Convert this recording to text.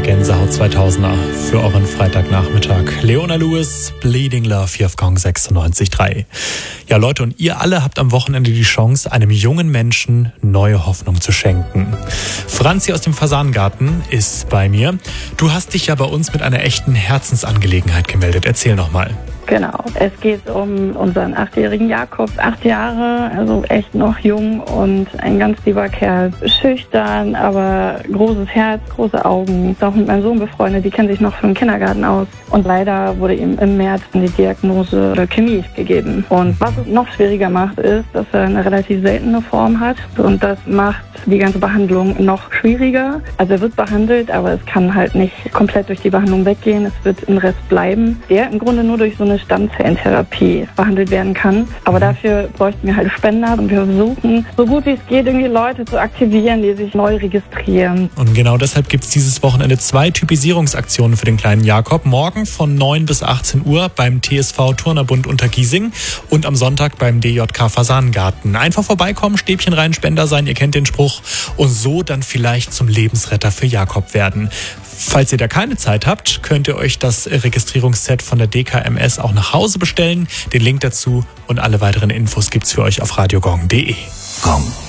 Gänsehaut 2000er für euren Freitagnachmittag. Leona Lewis, Bleeding Love hier auf Gong 96.3. Ja Leute, und ihr alle habt am Wochenende die Chance, einem jungen Menschen neue Hoffnung zu schenken. Franzi aus dem Fasangarten ist bei mir. Du hast dich ja bei uns mit einer echten Herzensangelegenheit gemeldet. Erzähl noch mal. Genau. Es geht um unseren 8-jährigen Jakob. 8 Jahre, also echt noch jung und ein ganz lieber Kerl. Schüchtern, aber großes Herz, große Augen. Ist auch mit meinem Sohn befreundet, die kennen sich noch vom Kindergarten aus. Und leider wurde ihm im März die Diagnose Leukämie gegeben. Und was es noch schwieriger macht, ist, dass er eine relativ seltene Form hat. Und das macht die ganze Behandlung noch schwieriger. Also er wird behandelt, aber es kann halt nicht komplett durch die Behandlung weggehen. Es wird ein Rest bleiben, der im Grunde nur durch so eine Stammzellentherapie behandelt werden kann. Aber dafür bräuchten wir halt Spender und wir versuchen, so gut wie es geht, irgendwie Leute zu aktivieren, die sich neu registrieren. Und genau deshalb gibt es dieses Wochenende 2 Typisierungsaktionen für den kleinen Jakob. Morgen von 9 bis 18 Uhr beim TSV Turnerbund Untergiesing und am Sonntag beim DJK Fasangarten. Einfach vorbeikommen, Stäbchen rein, Spender sein, ihr kennt den Spruch, und so dann vielleicht zum Lebensretter für Jakob werden. Falls ihr da keine Zeit habt, könnt ihr euch das Registrierungsset von der DKMS auch nach Hause bestellen. Den Link dazu und alle weiteren Infos gibt's für euch auf radiogong.de. Gong.